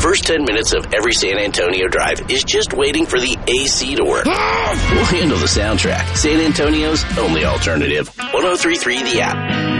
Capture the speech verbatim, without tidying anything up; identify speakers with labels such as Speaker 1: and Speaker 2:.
Speaker 1: first ten minutes of every San Antonio drive is just waiting for the A C to work. We'll handle the soundtrack. San Antonio's only alternative. one oh three point three The App.